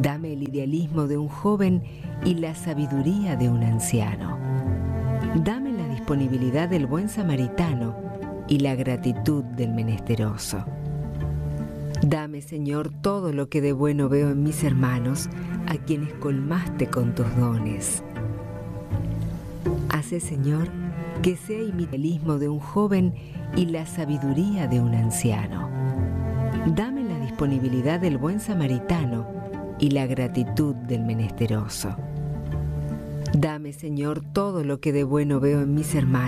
Dame el idealismo de un joven y la sabiduría de un anciano. Dame la disponibilidad del buen samaritano y la gratitud del menesteroso. Dame, Señor, todo lo que de bueno veo en mis hermanos, a quienes colmaste con tus dones. Hace, Señor, que sea mi idealismo de un joven y la sabiduría de un anciano. Dame la disponibilidad del buen samaritano y la gratitud del menesteroso. Dame, Señor, todo lo que de bueno veo en mis hermanos,